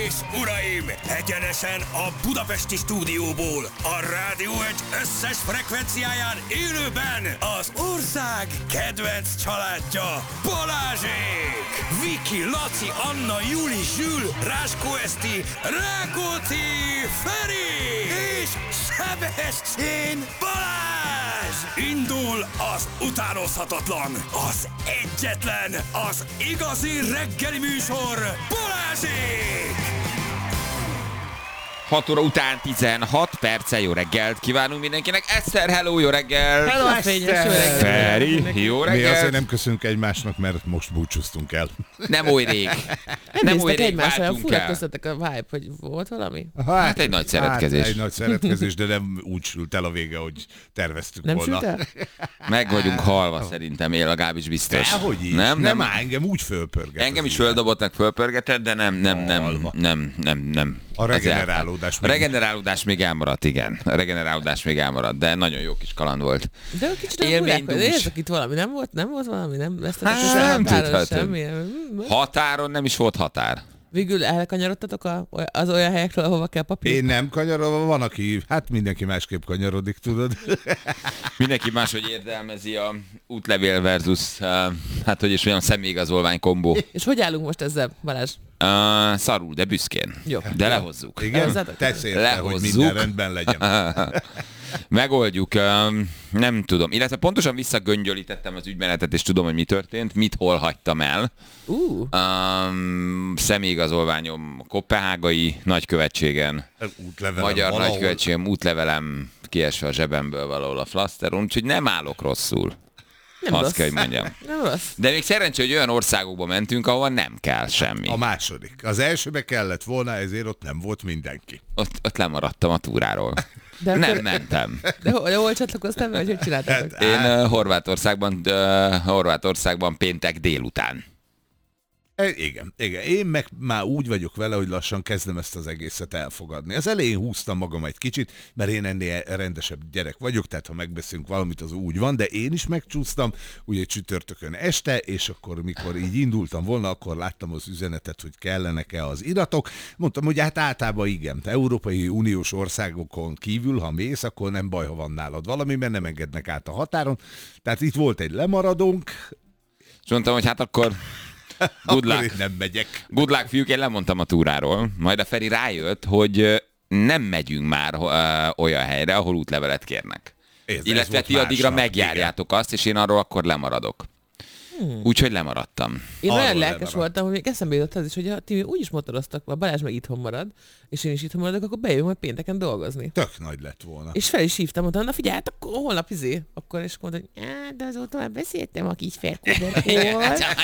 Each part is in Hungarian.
és uraim, egyenesen a budapesti stúdióból, a Rádió Egy összes frekvenciáján élőben az ország kedvenc családja, Balázsék! Viki, Laci, Anna, Juli, Zsül, Ráskó Eszti, Rákóczi, Feri és Sebestyén Balázs! Indul az utánozhatatlan, az egyetlen, az igazi reggeli műsor, Balázsék! 6 óra után 16 perccel jó reggelt kívánunk mindenkinek. Eszter, hello, jó reggelt! Hello, Eszter! Feri, jó Mi azért reggelt! nem köszönünk egymásnak, mert most búcsúztunk el. Nem oly rég. Nem oly néztek rég egymásra, olyan váltunk furat el. köztetek a vibe, hogy volt valami? Hát egy nagy szeretkezés. Egy nagy szeretkezés, de nem úgy sült el a vége, hogy terveztük Nem volna. sült el? Meg vagyunk halva szerintem, én legalábbis biztos. Dehogy is. Nem, Nem áll, engem úgy fölpörget. Engem az is élet. földobott, fölpörgetett, de nem. A regenerálódás. A regenerálódás még elmaradt, igen. A regenerálódás még elmaradt, de nagyon jó kis kaland volt. De kicsit olyan furák, hogy Élménydús. érzek itt valami, nem volt valami, nem vesztetek Hát, össze nem határon tudhatom. semmi. Határon nem is volt határ. Végül elkanyarodtatok az olyan helyekről, ahova kell papír? Én nem kanyarodva, van, aki, hát mindenki másképp kanyarodik, tudod. Mindenki máshogy értelmezi a útlevél versus, hát hogy is olyan személyigazolvány kombó. És hogy állunk most ezzel, Balázs? Szarul, de büszkén. Jó. De lehozzuk. Igen, Elhozzátok? tesz érte, hogy Lehozzuk. minden rendben legyen. Megoldjuk, nem tudom. Illetve pontosan visszagöngyölítettem az ügymenetet, és tudom, hogy mi történt, mit hol hagytam el. Személyigazolványom Koppenhágai nagykövetségen, Útlevelem magyar valahol. nagykövetségem, útlevelem kiesve a zsebemből valahol a flaszteron, úgyhogy nem állok rosszul. Nem Azt rossz. kell, hogy mondjam. Nem rossz. De még szerencsé, hogy olyan országokba mentünk, ahol nem kell semmi. A második. Az elsőbe kellett volna, ezért ott nem volt mindenki. Ott lemaradtam a túráról. De Nem akkor- mentem. De hol csatlakoztál be, vagy hogy csináltátok? Hát, Én Horvátországban péntek délután. Igen. Én meg már úgy vagyok vele, hogy lassan kezdem ezt az egészet elfogadni. Az elején húztam magam egy kicsit, mert én ennél rendesebb gyerek vagyok, tehát ha megbeszélünk valamit, az úgy van, de én is megcsúsztam, ugye csütörtökön este, és akkor, mikor így indultam volna, akkor láttam az üzenetet, hogy kellenek-e az iratok. Mondtam, hogy hát általában igen, te Európai Uniós országokon kívül, ha mész, akkor nem baj, ha van nálad valami, mert nem engednek át a határon. Tehát itt volt egy lemaradónk, És mondtam, hogy hát akkor good akkor én luck. nem megyek. Good luck, fiúk, én lemondtam a túráról. Majd a Feri rájött, hogy nem megyünk már olyan helyre, ahol útlevelet kérnek. Ez Illetve volt ti addigra másnap, megjárjátok azt, és én arról akkor lemaradok. Úgyhogy lemaradtam. Én Arról olyan lelkes lemaradt. voltam, hogy még eszembe jutott az is, hogy ha ti úgyis motoroztak, a Balázs meg itthon marad, és én is itthon maradok, akkor bejövünk majd pénteken dolgozni. Tök nagy lett volna. És fel is hívtam, mondtam, na figyelj, hát akkor holnap akkor és mondta, hogy de azóta már beszéltem a kis Ferkodertól.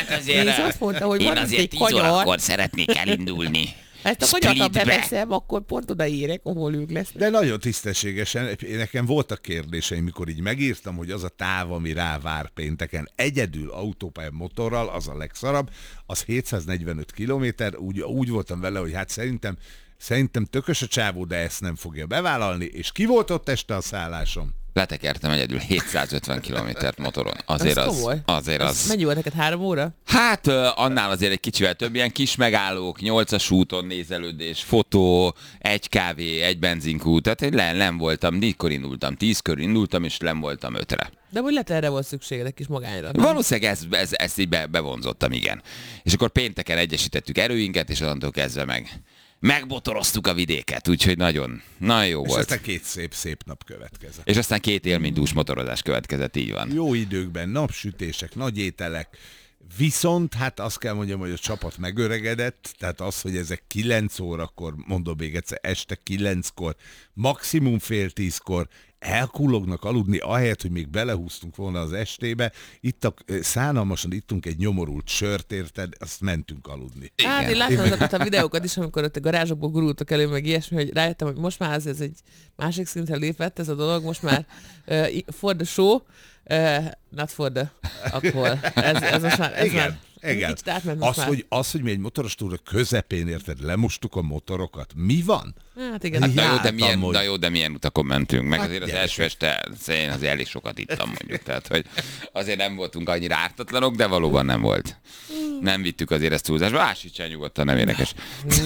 És azt mondta, hogy van itt egy kanyar, szeretnék elindulni. ezt a kanyart, ha Splitbe. beveszem, akkor pont odaérek, ahol ők lesznek. De nagyon tisztességesen, nekem voltak kérdéseim, mikor így megírtam, hogy az a táv, ami rá vár pénteken, egyedül autópályán motorral, az a legszarabb, az 745 kilométer, úgy voltam vele, hogy hát szerintem tökös a csávó, de ezt nem fogja bevállalni, és ki volt ott este a szállásom? Letekertem egyedül 750 kilométert motoron. Azért Ez az. komoly. Azért az. Mennyi volt neked, 3 óra? Hát annál azért egy kicsivel több, ilyen kis megállók, 8-as úton nézelődés, fotó, egy kávé, egy benzinkút, tehát én nem voltam, 4-kor indultam, 10-kor indultam, és nem voltam 5-re. De hogy lehet erre volt szükséged, egy kis magányra. nem? Valószínűleg ezt így bevonzottam, igen. És akkor pénteken egyesítettük erőinket, és onnantól kezdve megbotoroztuk a vidéket, úgyhogy nagyon jó És volt. aztán 2 szép nap következett. És aztán 2 élménydús motorozás következett, így van. Jó időkben, napsütések, nagy ételek, viszont hát azt kell mondjam, hogy a csapat megöregedett, tehát az, hogy ezek 9 órakor, mondom még egyszer, este 9-kor, maximum fél 10-kor elkullognak aludni, ahelyett, hogy még belehúztunk volna az estébe, szánalmasan ittunk egy nyomorult sört, érted, azt mentünk aludni. Hát én láttam azokat a videókat is, amikor ott a garázsokból gurultak elő, meg ilyesmi, hogy rájöttem, hogy most már ez egy másik szintre lépett ez a dolog, most már for the show, not for the alcohol. Ez most már, Igen. Kicsit átment most már. Az, hogy mi egy motoros túra közepén, érted, lemostuk a motorokat. Mi van? Hát igen. Hát Jártam, na jó, de milyen utakon mentünk, meg Hát azért az gyerekek. első este én azért elég sokat ittam mondjuk, tehát hogy azért nem voltunk annyira ártatlanok, de valóban nem volt. Nem vittük azért ezt túlzásba, ásítsál nyugodtan, nem érdekes.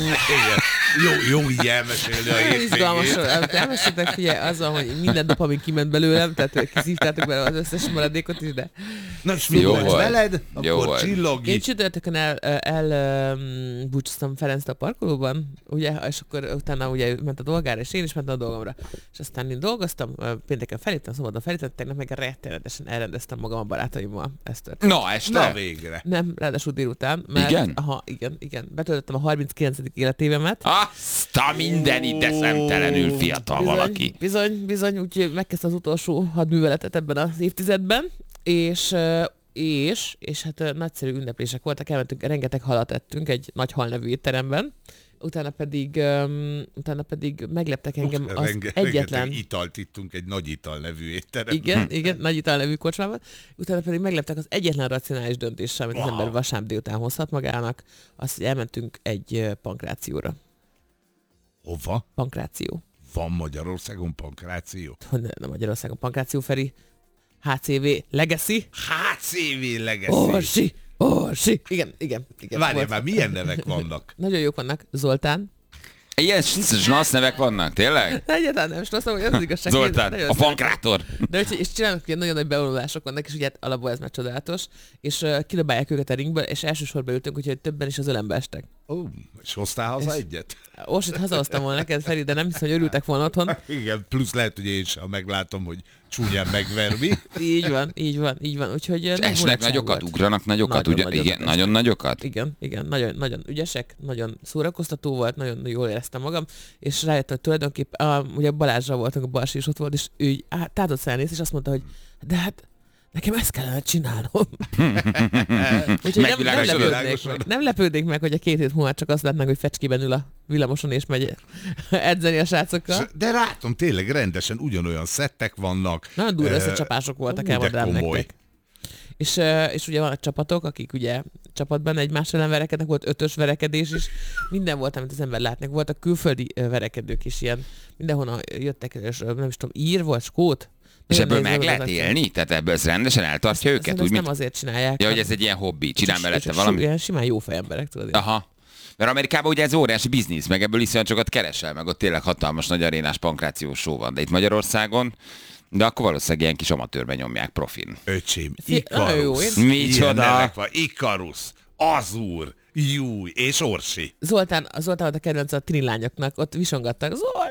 Igen. Jó így elmesélni a Izgalmas. hétvégét. Elmeséltek, figyelj, azzal, hogy minden dopamin kiment belőlem, tehát kiszívtátok bele az összes maradékot is, de Na és mi Jó volt volt. veled? Jó Akkor volt. én csillogj. csütörtökön búcsúztam Ferenctől a parkolóban, ugye, és akkor utána ugye ment a dolgára, és én is mentem a dolgomra. És aztán én dolgoztam, pénteken feléptem, szombaton feléptem, tegnap meg rettenetesen elrendeztem magam a barátaimmal. Ez történt. Na, este? Na végre. Nem, ráadásul délután, mert Igen? Aha, igen. Betöltöttem a 39. életévemet. Azt a mindenit, de szemtelenül fiatal valaki. Bizony, úgyhogy megkezdte az utolsó hadműveletet ebben az évtizedben, és hát nagyszerű ünneplések voltak, elmentünk, rengeteg halat ettünk egy nagy hal nevű étteremben, utána pedig megleptek engem az egyetlen... Rengeteg italt ittunk egy nagy ital nevű étteremben. Igen, nagy ital nevű kocsmában. Utána pedig megleptek az egyetlen racionális döntéssel, amit az ember vasárnap délután hozhat magának, az, hogy elmentünk egy pankrációra. Hova? Pankráció. Van Magyarországon pankráció? Hogy nem Magyarországon pankráció, Feri. HCV Legacy. HCV Legacy. Orsi. Igen. Várjál volt. már, milyen nevek vannak? Nagyon jók vannak. Zoltán. Ilyen snasz nevek vannak, tényleg? Egyáltalán nem, azt mondom, hogy az igazság. Zoltán, Nagyon a szeretem. pankrátor. De és csinálnak ilyen nagyon nagy bevonulások vannak, és ugye hát alapból ez már csodálatos, és kidobálják őket a ringből, és elsősorban ültünk, úgyhogy többen is az ölembe estek. És hoztál haza egyet? Orsit hazahoztam volna neked, Feri, de nem hiszem, hogy örültek volna otthon. Igen, plusz lehet, hogy én sem meglátom, hogy csúnyán megvermi. Így van. Úgyhogy nagy Esnek mulatság nagyokat, volt. ugranak nagyokat, Nagyon ugye? nagyokat Igen, esnek. nagyon nagyokat? Igen, nagyon ügyesek, nagyon szórakoztató volt, nagyon jól éreztem magam, és rájöttem, hogy tulajdonképpen, ugye Balázsral voltunk, a Balsi is ott volt, és ő így tátott felnéz, és azt mondta, hogy de hát nekem ezt kellene csinálnom. Úgyhogy nem lepődnék meg, hogy a 2 hét múlva csak azt látnánk, hogy fecskében ül a villamoson, és megy edzeni a srácokkal. De látom, tényleg rendesen ugyanolyan szettek vannak. Nagyon durva összecsapások voltak, de elmondám komoly. nektek. És ugye vannak csapatok, akik ugye csapatban egymás ellen verekednek, volt 5-ös verekedés is, minden volt, amit az ember látnak. Voltak külföldi verekedők is ilyen, mindenhonnan jöttek, és nem is tudom, ír volt, skót. És Nagyon ebből nehéz meg volt lehet az élni? Tehát ebből ez rendesen eltartja őket? Ezt Úgy, mint... nem azért csinálják. Ja, hogy ez egy ilyen hobbi, csinál mellette csak valami? Ilyen simán jó fejemberek, tudod. Aha. Mert Amerikában ugye ez óriási biznisz, meg ebből iszonyat sokat keresel, meg ott tényleg hatalmas nagy arénás pankrációs show van. De itt Magyarországon, de akkor valószínűleg ilyen kis amatőrben nyomják profin. Öcsém, Nagyon jó, Ikarus. én- Micsoda? Ilyen nevek van. Ikarus, Azur, Júj és Orsi. Zoltán volt a kedvenc a tini lányoknak, ott visongattak.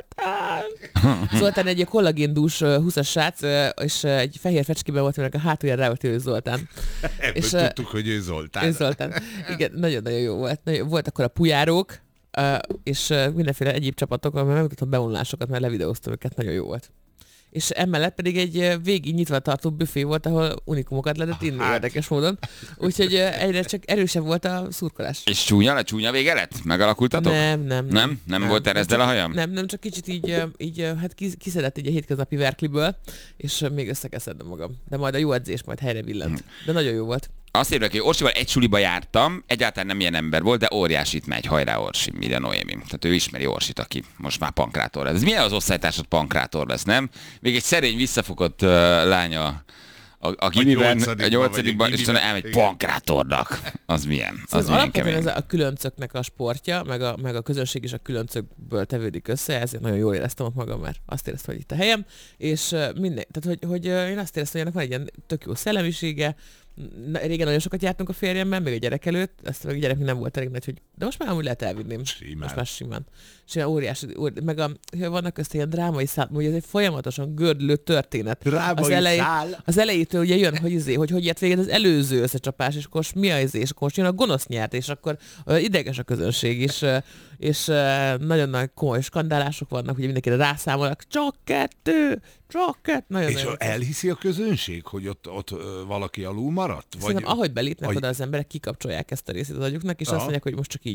Zoltán egy kollagéndús 20-as srác, és egy fehér fecskében volt, aminek a hátuljára rá volt írva, hogy Zoltán. Ebből És, tudtuk, hogy ő Zoltán. És Zoltán. Igen, nagyon-nagyon jó volt. Volt akkor a pujárók, és mindenféle egyéb csapatok, ahol megmutattam bevonulásokat, mert levideóztam őket, nagyon jó volt. És emellett pedig egy végig nyitva tartó büfé volt, ahol unikumokat lehetett inni érdekes módon. Úgyhogy egyre csak erősebb volt a szurkolás. És csúnya vége lett? Megalakultatok? Nem volt erezdel a hajam? Nem, csak kicsit így hát kiszedett így a hétköznapi verkliből, és még össze kell szednem magam. De majd a jó edzés majd helyre billent. De nagyon jó volt. Azt írják, hogy Orsival egy suliba jártam, egyáltalán nem ilyen ember volt, de óriásit megy, hajrá Orsi, ide Noémi. Tehát ő ismeri Orsit, aki most már pankrátor lesz. Ez milyen az osztálytársad pankrátor lesz, nem? Még egy szerény, visszafogott lánya a gimiben, a 8-ban, és elmegy pankrátornak. Az milyen? Az milyen alapvetően kemény. ez a különcöknek a sportja, meg a közönség is a különcökből tevődik össze, ezért nagyon jól éreztem ott magam, mert azt éreztem, hogy itt a helyem, és tehát hogy én azt éreztem, hogy ennek van egy ilyen tök jó szellemisége. Régen nagyon sokat jártunk a férjemmel, még a gyerek előtt, ezt meg a gyerek még nem volt elég nagy, hogy de most már amúgy lehet elvinném. Simán. Most már simán. Óriási, meg vannak közt ilyen drámai szál, hogy ez egy folyamatosan gördülő történet. Drámai szál. Az elejétől ugye jön, hogy ért végén az előző összecsapás, és akkor most mi az, és akkor most jön a gonosz nyert, és akkor ideges a közönség is, és nagyon nagy komoly skandálások vannak, ugye mindenkire rászámolnak, csak kettő, nagyon És elhiszi a közönség, hogy ott valaki alul maradt? Szerintem ahogy belépnek vagy- oda az emberek, kikapcsolják ezt a részét az agyuknak, és azt mondják, hogy most csak így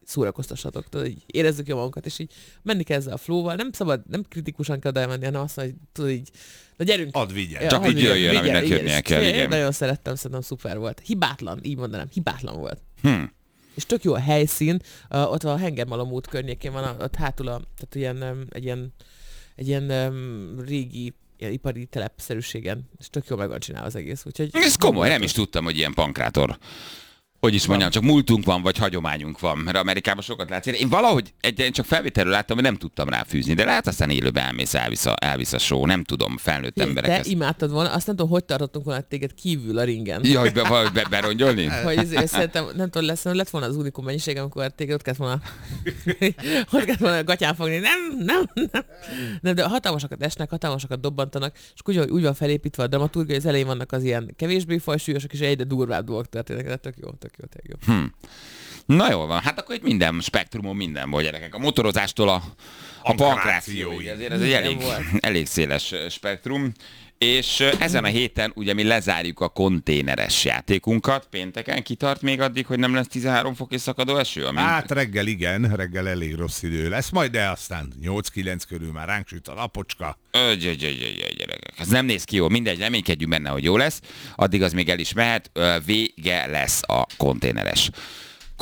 szórakoztassatok, tudod, így érezzük jól magunkat, és így menni kell ezzel a flow-val. Nem szabad, nem kritikusan kell elmenni, hanem azt mondani, hogy tudod így, na gyerünk. Add vigyen. Ja, Csak így jöjjön, aminek jönnie kell, Én igen. nagyon szerettem, szerintem szuper volt. Hibátlan, így mondanám, hibátlan volt. És tök jó a helyszín, ott a Hengermalom út környékén van, ott hátul tehát egy ilyen régi ilyen ipari telepszerűségen, és tök jól meg van csinálva az egész. Úgyhogy Ez komoly, nem is tudtam, hogy ilyen pankrátor. Hogy is mondjam, csak múltunk van, vagy hagyományunk van, mert Amerikában sokat látsz. Én valahogy csak felvételről láttam, hogy nem tudtam ráfűzni, de lehet aztán élőben elvisz a show, nem tudom, felnőtt emberek te ezt. imádtad volna, azt nem tudom, hogy tartottunk volna téged kívül a ringen. Ja, hogy berongyolni? Hogy ezért szerintem, nem tudom, lett volna az unikum mennyiség, amikor téged ott kellett volna gatyán fogni. Nem, de hatalmasakat esnek, hatalmasakat dobbantanak, és úgy van felépítve a dramaturgia, hogy az elején vannak az ilyen kevésbé fajsúlyosak, és egyre durvább dolgok történnek, de tök jó. Na jól van, hát akkor itt minden spektrumon minden volt, gyerekek. A motorozástól a pankrációig. Ezért ez egy elég széles spektrum. És ezen a héten ugye mi lezárjuk a konténeres játékunkat. Pénteken kitart még addig, hogy nem lesz 13 fok és szakadó eső? Hát reggel igen, reggel elég rossz idő lesz, majd de aztán 8-9 körül már ránk süt a napocska. Gyerekek, ez nem néz ki jó, mindegy, reménykedjünk benne, hogy jó lesz. Addig az még el is mehet, vége lesz a konténeres